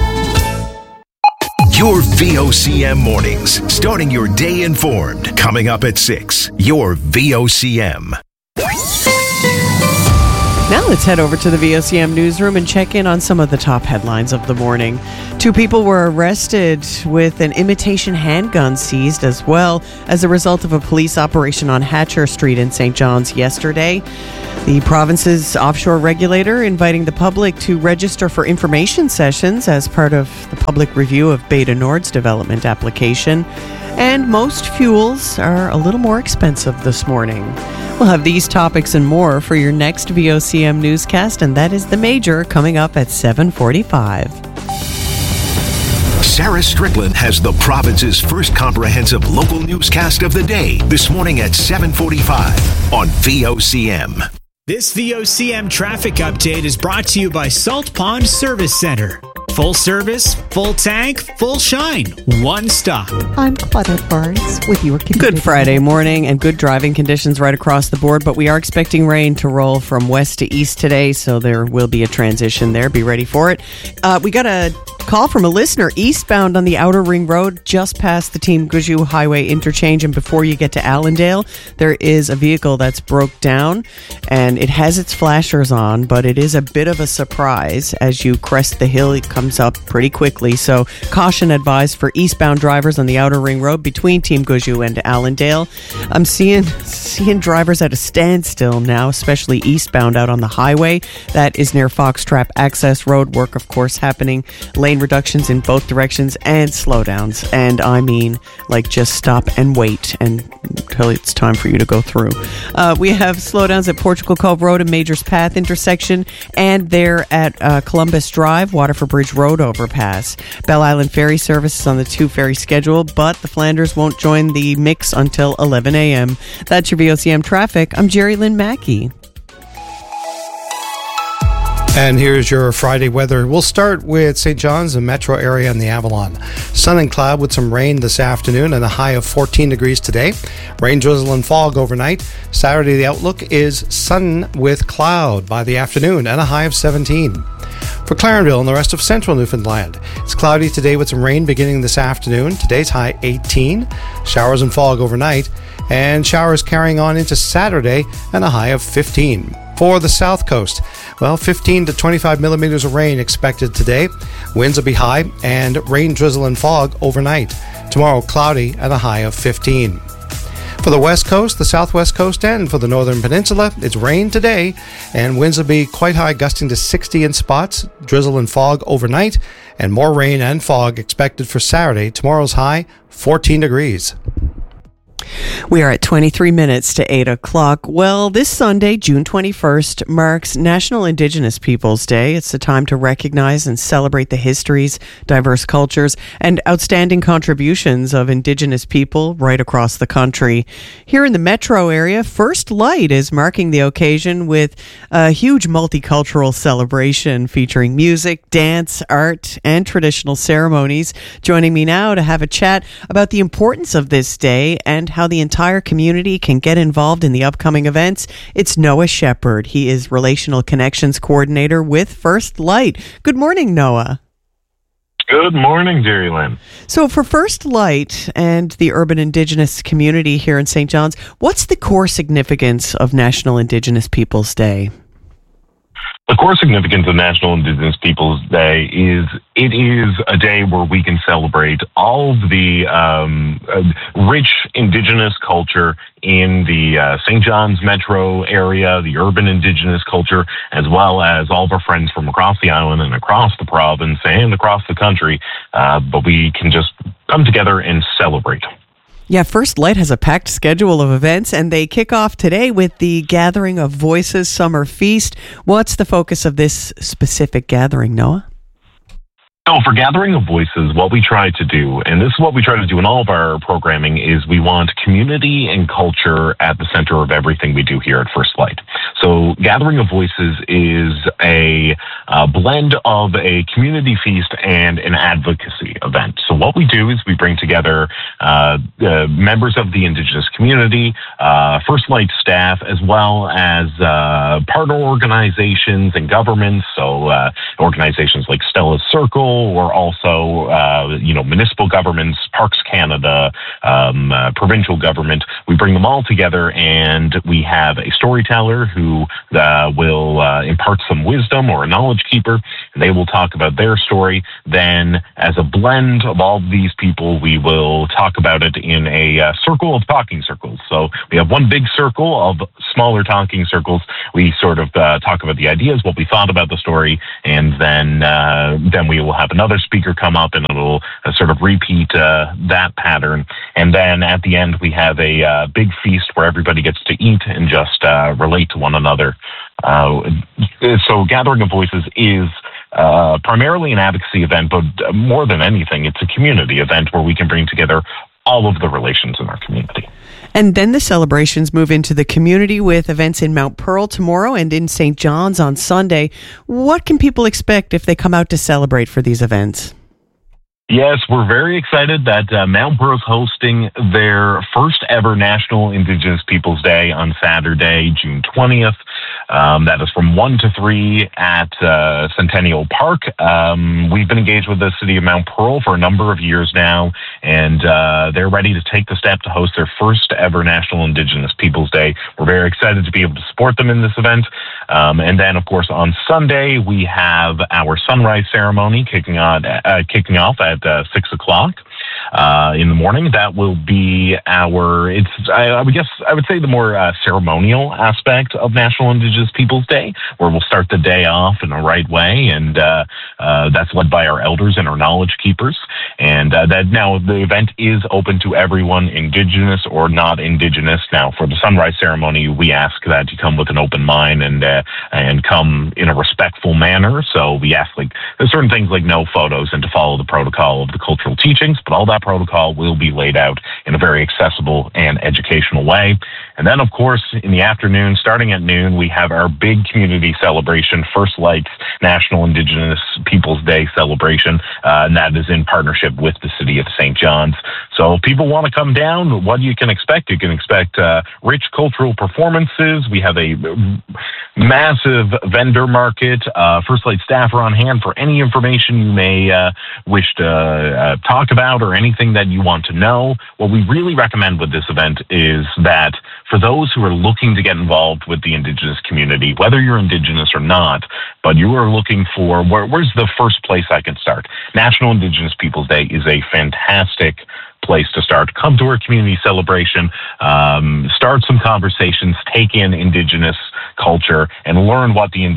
Your VOCM mornings, starting your day informed. Coming up at 6, your VOCM. Now let's head over to the VOCM newsroom and check in on some of the top headlines of the morning. 2 people were arrested with an imitation handgun seized as well as a result of a police operation on Hatcher Street in St. John's yesterday. The province's offshore regulator inviting the public to register for information sessions as part of the public review of Beta Nord's development application. And most fuels are a little more expensive this morning. We'll have these topics and more for your next VOCM newscast, and that is The Major coming up at 7:45. Sarah Strickland has the province's first comprehensive local newscast of the day this morning at 7:45 on VOCM. This VOCM traffic update is brought to you by Salt Pond Service Center. Full service, full tank, full shine. One stop. I'm Claudette Barnes with your Good Friday morning and good driving conditions right across the board, but we are expecting rain to roll from west to east today, so there will be a transition there. Be ready for it. We got a call from a listener eastbound on the Outer Ring Road, just past the Team Guju Highway interchange, and before you get to Allendale, there is a vehicle that's broke down, and it has its flashers on, but it is a bit of a surprise as you crest the hill. It comes up pretty quickly, so caution advised for eastbound drivers on the Outer Ring Road between Team Guju and Allendale. I'm seeing drivers at a standstill now, especially eastbound out on the highway. That is near Foxtrap Access Road. Work, of course, happening. Lane reductions in both directions and slowdowns. And I mean, like, just stop and wait until it's time for you to go through. We have slowdowns at Portugal Cove Road and Majors Path intersection, and there at Columbus Drive, Waterford Bridge Road overpass. Bell Island Ferry service is on the 2 ferry schedule, but the Flanders won't join the mix until 11 a.m. That's your VOCM traffic. I'm Jerry Lynn Mackey. And here's your Friday weather. We'll start with St. John's and metro area and the Avalon. Sun and cloud with some rain this afternoon and a high of 14 degrees today. Rain, drizzle, and fog overnight. Saturday, the outlook is sun with cloud by the afternoon and a high of 17. For Clarenville and the rest of central Newfoundland, it's cloudy today with some rain beginning this afternoon. Today's high 18. Showers and fog overnight, and showers carrying on into Saturday and a high of 15. For the south coast, 15 to 25 millimeters of rain expected today. Winds will be high and rain, drizzle, and fog overnight. Tomorrow, cloudy and a high of 15. For the west coast, the southwest coast, and for the northern peninsula, it's rain today, and winds will be quite high, gusting to 60 in spots, drizzle and fog overnight, and more rain and fog expected for Saturday. Tomorrow's high, 14 degrees. We are at 23 minutes to 8 o'clock. Well, this Sunday, June 21st, marks National Indigenous Peoples Day. It's a time to recognize and celebrate the histories, diverse cultures, and outstanding contributions of Indigenous people right across the country. Here in the metro area, First Light is marking the occasion with a huge multicultural celebration featuring music, dance, art, and traditional ceremonies. Joining me now to have a chat about the importance of this day and how the entire community can get involved in the upcoming events, it's Noah Shepard. He is Relational Connections Coordinator with First Light. Good morning, Noah. Good morning, Jerry Lynn. So for First Light and the urban Indigenous community here in St. John's, what's the core significance of National Indigenous Peoples Day? The core significance of National Indigenous Peoples Day is it is a day where we can celebrate all of the rich Indigenous culture in the St. John's metro area, the urban Indigenous culture, as well as all of our friends from across the island and across the province and across the country. But we can just come together and celebrate. Yeah, First Light has a packed schedule of events, and they kick off today with the Gathering of Voices Summer Feast. What's the focus of this specific gathering, Noah? So for Gathering of Voices, what we try to do, and this is what we try to do in all of our programming, is we want community and culture at the center of everything we do here at First Light. So Gathering of Voices is a blend of a community feast and an advocacy event. So what we do is we bring together members of the Indigenous community, First Light staff, as well as partner organizations and governments, so organizations like Stella's Circle, or also, municipal governments, Parks Canada, provincial government. We bring them all together, and we have a storyteller who will impart some wisdom, or a knowledge keeper, and they will talk about their story. Then, as a blend of all of these people, we will talk about it in a circle of talking circles. So we have one big circle of smaller talking circles. We sort of talk about the ideas, what we thought about the story, and then we will have another speaker come up, and it'll sort of repeat that pattern. And then at the end, we have a big feast where everybody gets to eat and just relate to one another. So Gathering of Voices is primarily an advocacy event, but more than anything, it's a community event where we can bring together all of the relations in our community. And then the celebrations move into the community with events in Mount Pearl tomorrow and in St. John's on Sunday. What can people expect if they come out to celebrate for these events? Yes, we're very excited that Mount Pearl is hosting their first ever National Indigenous Peoples Day on Saturday, June 20th. That is from 1 to 3 at Centennial Park. We've been engaged with the city of Mount Pearl for a number of years now, and they're ready to take the step to host their first ever National Indigenous Peoples Day. We're very excited to be able to support them in this event. And then, of course, on Sunday, we have our sunrise ceremony kicking off at 6 o'clock in the morning. That will be I would say the more ceremonial aspect of National Indigenous Peoples Day, where we'll start the day off in the right way, and that's led by our elders and our knowledge keepers. And that now the event is open to everyone, Indigenous or not Indigenous. Now, for the sunrise ceremony, we ask that you come with an open mind and come in a respectful manner. So we ask there's certain things like no photos and to follow the protocol of the cultural teachings, but all that protocol will be laid out in a very accessible and educational way. And then, of course, in the afternoon, starting at noon, we have our big community celebration, First Light's National Indigenous Peoples Day celebration, and that is in partnership with the City of St. John's. So if people want to come down, what you can expect rich cultural performances. We have a massive vendor market. First Light staff are on hand for any information you may wish to talk about or anything that you want to know. What we really recommend with this event is that for those who are looking to get involved with the Indigenous community, whether you're Indigenous or not, but you are looking for where's the first place I can start? National Indigenous Peoples Day is a fantastic place to start. Come to our community celebration, start some conversations, take in Indigenous culture, and learn what the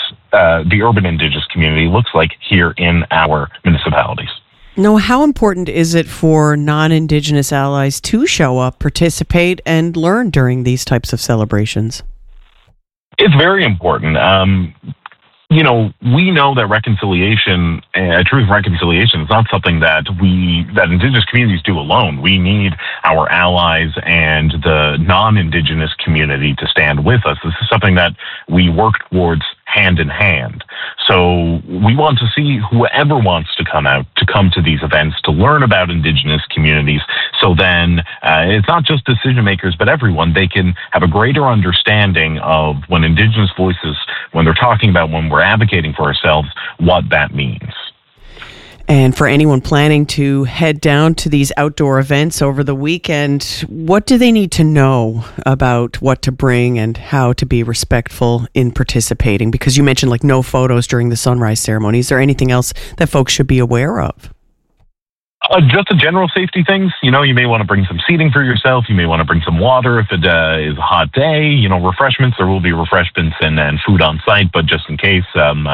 urban Indigenous community looks like here in our municipalities. Now, how important is it for non-Indigenous allies to show up, participate, and learn during these types of celebrations? It's very important. We know that reconciliation, truth and reconciliation, is not something that Indigenous communities do alone. We need our allies and the non-Indigenous community to stand with us. This is something that we work towards hand in hand. So we want to see whoever wants to come out to come to these events to learn about Indigenous communities. So then it's not just decision makers, but everyone. They can have a greater understanding of when Indigenous voices, when they're talking about, when we're advocating for ourselves, what that means. And for anyone planning to head down to these outdoor events over the weekend, what do they need to know about what to bring and how to be respectful in participating? Because you mentioned like no photos during the sunrise ceremony. Is there anything else that folks should be aware of? Just the general safety things. You may want to bring some seating for yourself. You may want to bring some water if it is a hot day. Refreshments. There will be refreshments and food on site, but just in case,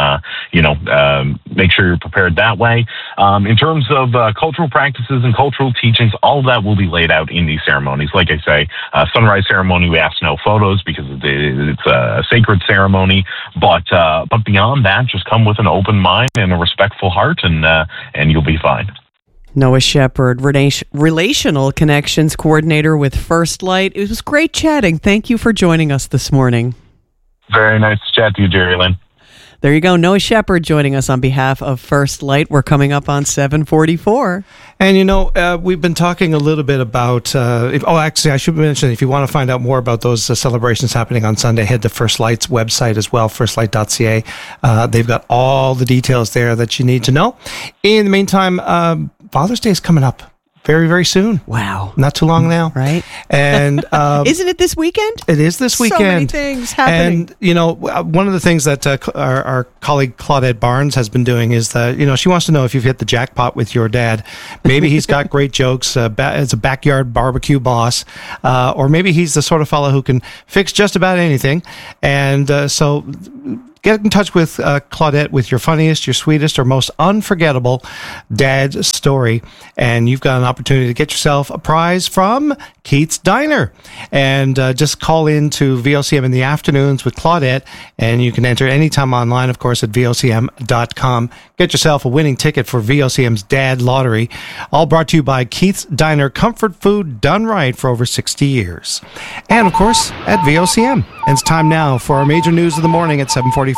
make sure you're prepared that way. In terms of cultural practices and cultural teachings, all of that will be laid out in these ceremonies. Like I say, sunrise ceremony, we ask no photos because it's a sacred ceremony. But beyond that, just come with an open mind and a respectful heart, and you'll be fine. Noah Shepard, Relational Connections Coordinator with First Light. It was great chatting. Thank you for joining us this morning. Very nice to chat to you, Jerry Lynn. There you go. Noah Shepard joining us on behalf of First Light. We're coming up on 7:44. And, we've been talking a little bit about, actually, I should mention, if you want to find out more about those celebrations happening on Sunday, head to First Light's website as well, firstlight.ca. They've got all the details there that you need to know. In the meantime, Father's Day is coming up very, very soon. Wow. Not too long now. Right. And isn't it this weekend? It is this weekend. So many things happening. And, one of the things that our colleague Claudette Barnes has been doing is that, she wants to know if you've hit the jackpot with your dad. Maybe he's got great jokes as a backyard barbecue boss, or maybe he's the sort of fellow who can fix just about anything. And so get in touch with Claudette with your funniest, your sweetest, or most unforgettable dad's story. And you've got an opportunity to get yourself a prize from Keith's Diner. And just call in to VOCM in the afternoons with Claudette, and you can enter anytime online, of course, at VOCM.com. Get yourself a winning ticket for VOCM's Dad Lottery. All brought to you by Keith's Diner, comfort food done right for over 60 years. And, of course, at VOCM. And it's time now for our major news of the morning at 7:45.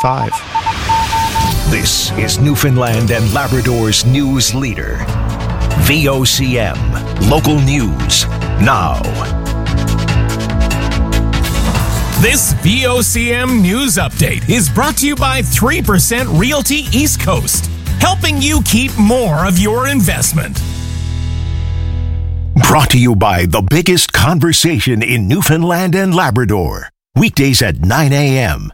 This is Newfoundland and Labrador's news leader. VOCM. Local news now. This VOCM news update is brought to you by 3% Realty East Coast, helping you keep more of your investment. Brought to you by the biggest conversation in Newfoundland and Labrador. Weekdays at 9 a.m.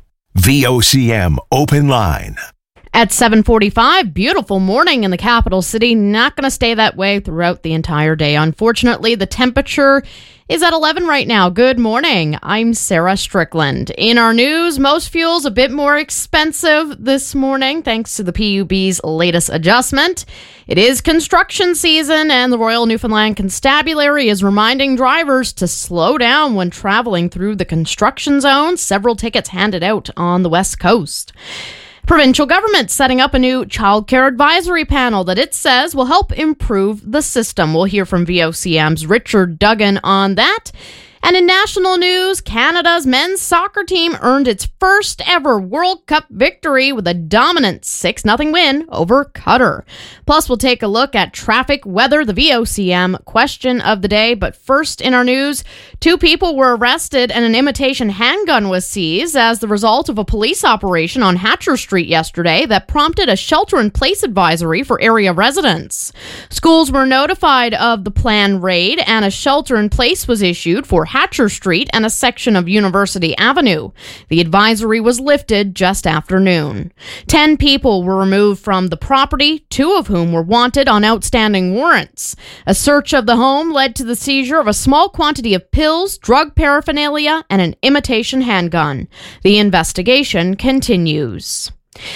VOCM Open Line. At 7:45, beautiful morning in the capital city. Not going to stay that way throughout the entire day. Unfortunately, the temperature is at 11 right now. Good morning. I'm Sarah Strickland. In our news, most fuel's a bit more expensive this morning thanks to the PUB's latest adjustment. It is construction season, and the Royal Newfoundland Constabulary is reminding drivers to slow down when traveling through the construction zone. Several tickets handed out on the West Coast. Provincial government setting up a new childcare advisory panel that it says will help improve the system. We'll hear from VOCM's Richard Duggan on that. And in national news, Canada's men's soccer team earned its first ever World Cup victory with a dominant 6-0 win over Qatar. Plus, we'll take a look at traffic, weather, the VOCM question of the day. But first in our news, 2 people were arrested and an imitation handgun was seized as the result of a police operation on Hatcher Street yesterday that prompted a shelter-in-place advisory for area residents. Schools were notified of the planned raid and a shelter-in-place was issued for Hatcher Street and a section of University Avenue. The advisory was lifted just after noon. 10 people were removed from the property, 2 of whom were wanted on outstanding warrants. A search of the home led to the seizure of a small quantity of pills, drug paraphernalia, and an imitation handgun. The investigation continues.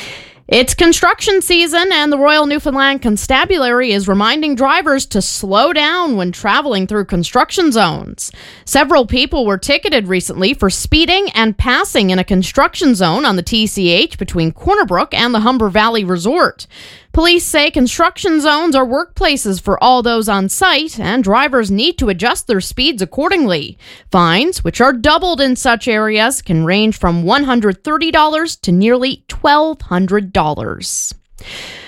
It's construction season, and the Royal Newfoundland Constabulary is reminding drivers to slow down when traveling through construction zones. Several people were ticketed recently for speeding and passing in a construction zone on the TCH between Corner Brook and the Humber Valley Resort. Police say construction zones are workplaces for all those on site, and drivers need to adjust their speeds accordingly. Fines, which are doubled in such areas, can range from $130 to nearly $1,200.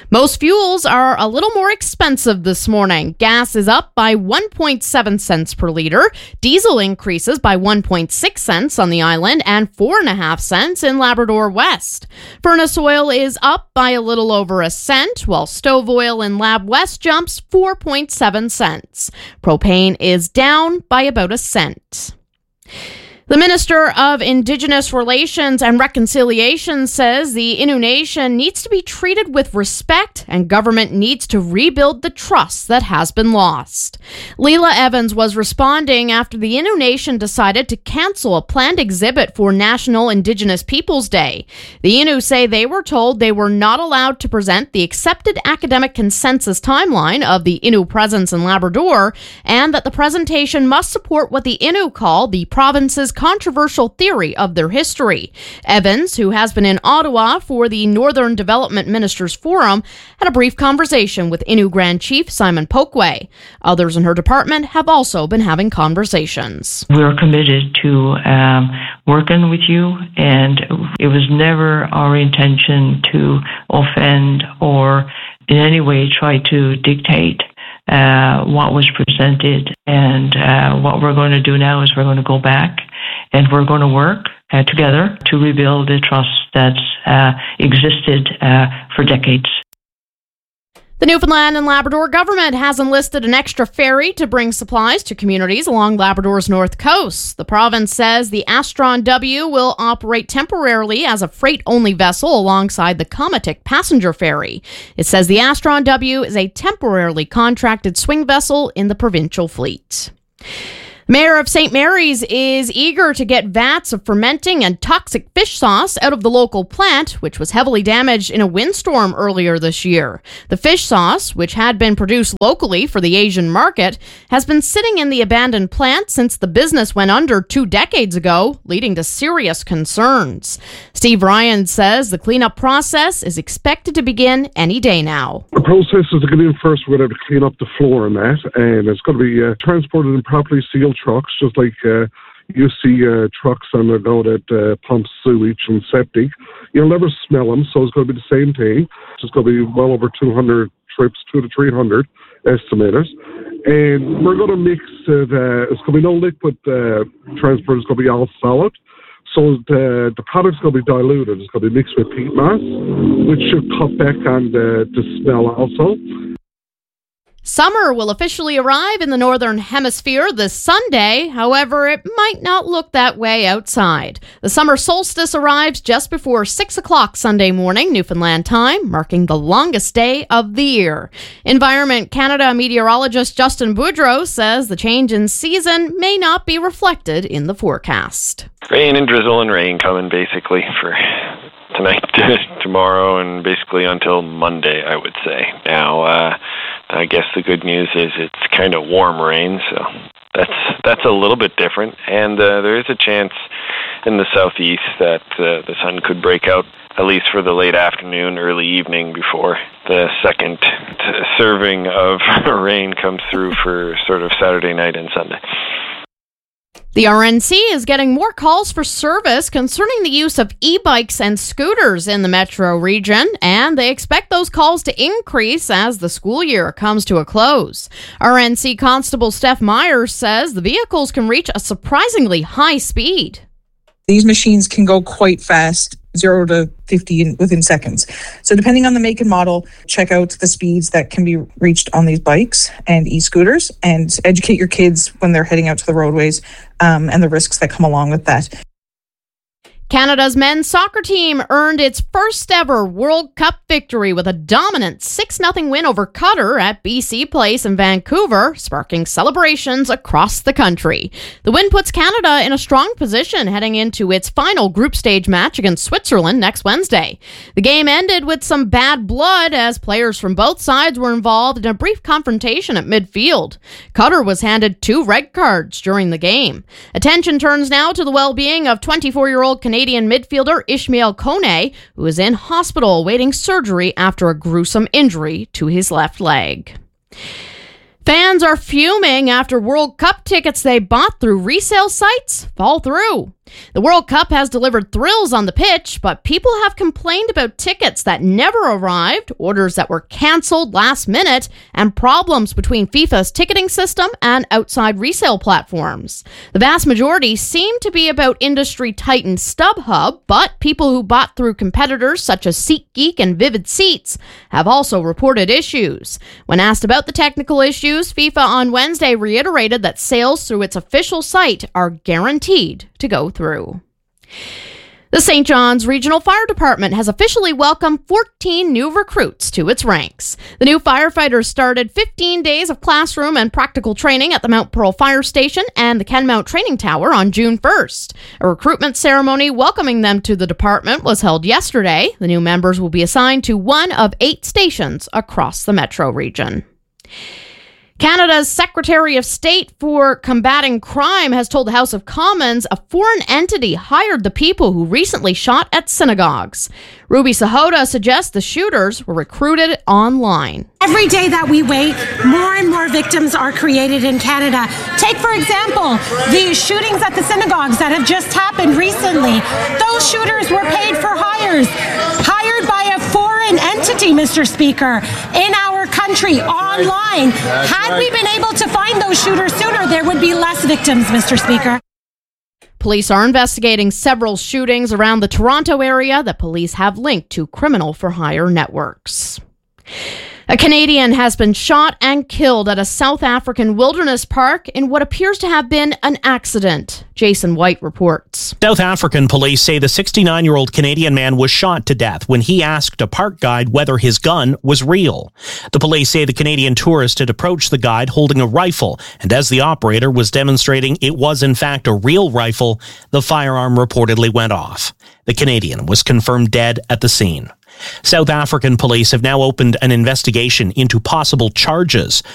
Most fuels are a little more expensive this morning. Gas is up by 1.7 cents per liter. Diesel increases by 1.6 cents on the island and 4.5 cents in Labrador West. Furnace oil is up by a little over a cent, while stove oil in Lab West jumps 4.7 cents. Propane is down by about a cent. The Minister of Indigenous Relations and Reconciliation says the Innu Nation needs to be treated with respect and government needs to rebuild the trust that has been lost. Leela Evans was responding after the Innu Nation decided to cancel a planned exhibit for National Indigenous Peoples Day. The Innu say they were told they were not allowed to present the accepted academic consensus timeline of the Innu presence in Labrador and that the presentation must support what the Innu call the province's controversial theory of their history. Evans, who has been in Ottawa for the Northern Development Ministers Forum, had a brief conversation with Innu Grand Chief Simon Pokwe. Others in her department have also been having conversations. We're committed to working with you, and it was never our intention to offend or in any way try to dictate what was presented. And what we're going to do now is we're going to go back and we're going to work together to rebuild the trust that's existed for decades. The Newfoundland and Labrador government has enlisted an extra ferry to bring supplies to communities along Labrador's north coast. The province says the Astron W will operate temporarily as a freight-only vessel alongside the Comatic passenger ferry. It says the Astron W is a temporarily contracted swing vessel in the provincial fleet. Mayor of St. Mary's is eager to get vats of fermenting and toxic fish sauce out of the local plant, which was heavily damaged in a windstorm earlier this year. The fish sauce, which had been produced locally for the Asian market, has been sitting in the abandoned plant since the business went under 2 decades ago, leading to serious concerns. Steve Ryan says the cleanup process is expected to begin any day now. The process is to get in first. We're going to clean up the floor and that, and it's going to be transported in properly sealed trucks, just like you see trucks on the go that pump sewage and septic. You'll never smell them, so it's going to be the same thing. It's going to be well over 200 trips, 200 to 300 estimators. And we're going to mix it, it's going to be no liquid transport, it's going to be all solid. So the product's going to be diluted. It's going to be mixed with peat mass, which should cut back on the smell also. Summer will officially arrive in the Northern Hemisphere this Sunday. However, it might not look that way outside. The summer solstice arrives just before 6 o'clock Sunday morning, Newfoundland time, marking the longest day of the year. Environment Canada meteorologist Justin Boudreau says the change in season may not be reflected in the forecast. Rain and drizzle and rain coming basically for tonight, tomorrow, and basically until Monday, I would say. Now, I guess the good news is it's kind of warm rain, so that's a little bit different. And there is a chance in the southeast that the sun could break out, at least for the late afternoon, early evening, before the second serving of rain comes through for sort of Saturday night and Sunday. The RNC is getting more calls for service concerning the use of e-bikes and scooters in the metro region, and they expect those calls to increase as the school year comes to a close. RNC Constable Steph Myers says the vehicles can reach a surprisingly high speed. These machines can go quite fast, 0 to 50 within seconds. So depending on the make and model, check out the speeds that can be reached on these bikes and e-scooters and educate your kids when they're heading out to the roadways and the risks that come along with that. Canada's men's soccer team earned its first ever World Cup victory with a dominant 6-0 win over Qatar at BC Place in Vancouver, sparking celebrations across the country. The win puts Canada in a strong position heading into its final group stage match against Switzerland next Wednesday. The game ended with some bad blood as players from both sides were involved in a brief confrontation at midfield. Qatar was handed 2 red cards during the game. Attention turns now to the well-being of 24-year-old Canadian midfielder Ishmael Kone, who is in hospital awaiting surgery after a gruesome injury to his left leg. Fans are fuming after World Cup tickets they bought through resale sites fall through. The World Cup has delivered thrills on the pitch, but people have complained about tickets that never arrived, orders that were canceled last minute, and problems between FIFA's ticketing system and outside resale platforms. The vast majority seem to be about industry titan StubHub, but people who bought through competitors such as SeatGeek and Vivid Seats have also reported issues. When asked about the technical issues, FIFA on Wednesday reiterated that sales through its official site are guaranteed to go through. The St. John's Regional Fire Department has officially welcomed 14 new recruits to its ranks. The new firefighters started 15 days of classroom and practical training at the Mount Pearl Fire Station and the Kenmount Training Tower on June 1st. A recruitment ceremony welcoming them to the department was held yesterday. The new members will be assigned to one of 8 stations across the metro region. Canada's Secretary of State for Combating Crime has told the House of Commons a foreign entity hired the people who recently shot at synagogues. Ruby Sahota suggests the shooters were recruited online. Every day that we wait, more and more victims are created in Canada. Take, for example, the shootings at the synagogues that have just happened recently. Those shooters were paid for hired by a foreign entity, Mr. Speaker, in our country, online. Had we been able to find those shooters sooner, there would be less victims, Mr. Speaker. Police are investigating several shootings around the Toronto area that police have linked to criminal for hire networks. A Canadian has been shot and killed at a South African wilderness park in what appears to have been an accident. Jason White reports. South African police say the 69-year-old Canadian man was shot to death when he asked a park guide whether his gun was real. The police say the Canadian tourist had approached the guide holding a rifle, and as the operator was demonstrating it was in fact a real rifle, the firearm reportedly went off. The Canadian was confirmed dead at the scene. South African police have now opened an investigation into possible charges